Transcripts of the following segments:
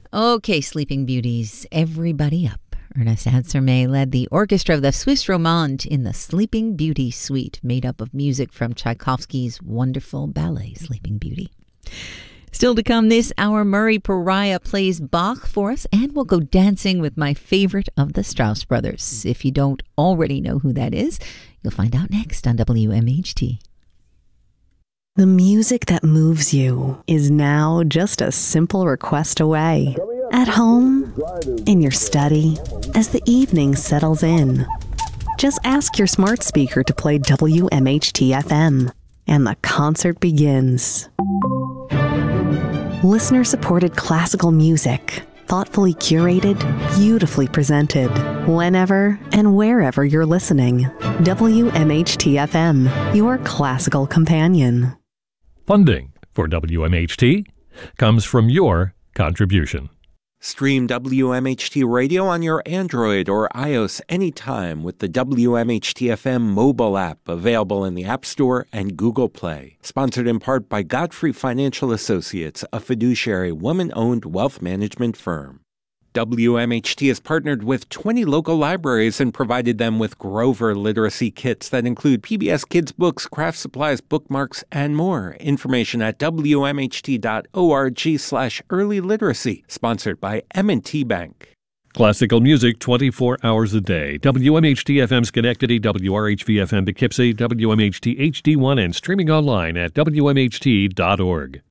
Okay, Sleeping Beauties, everybody up. Ernest Ansermet led the orchestra of the Swiss Romande in the Sleeping Beauty suite, made up of music from Tchaikovsky's wonderful ballet Sleeping Beauty. Still to come this hour, Murray Pariah plays Bach for us, and we'll go dancing with my favorite of the Strauss brothers. If you don't already know who that is, you'll find out next on WMHT. The music that moves you is now just a simple request away. At home, in your study, as the evening settles in. Just ask your smart speaker to play WMHT-FM, and the concert begins. Listener-supported classical music, thoughtfully curated, beautifully presented. Whenever and wherever you're listening, WMHT-FM, your classical companion. Funding for WMHT comes from your contribution. Stream WMHT Radio on your Android or iOS anytime with the WMHT-FM mobile app, available in the App Store and Google Play. Sponsored in part by Godfrey Financial Associates, a fiduciary woman-owned wealth management firm. WMHT has partnered with 20 local libraries and provided them with Grover literacy kits that include PBS Kids books, craft supplies, bookmarks, and more. Information at wmht.org/early literacy. Sponsored by M&T Bank. Classical music 24 hours a day. WMHT-FM Schenectady, WRHV-FM Poughkeepsie, WMHT HD1, and streaming online at WMHT.org.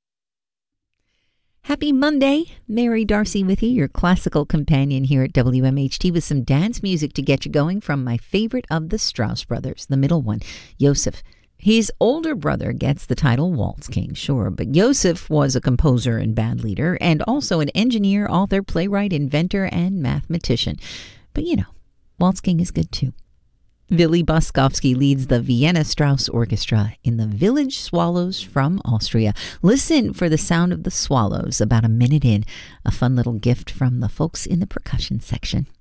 Happy Monday. Mary Darcy with you, your classical companion here at WMHT, with some dance music to get you going from my favorite of the Strauss brothers, the middle one, Joseph. His older brother gets the title Waltz King, sure, but Joseph was a composer and band leader and also an engineer, author, playwright, inventor, and mathematician. But you know, Waltz King is good too. Willy Boskovsky leads the Vienna Strauss Orchestra in the Village Swallows from Austria. Listen for the sound of the swallows about a minute in. A fun little gift from the folks in the percussion section.